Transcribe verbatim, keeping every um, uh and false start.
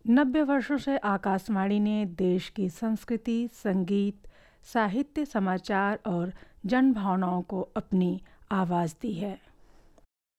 नब्बे वर्षों से आकाशवाणी ने देश की संस्कृति, संगीत, साहित्य, समाचार और जनभावनाओं को अपनी आवाज़ दी है।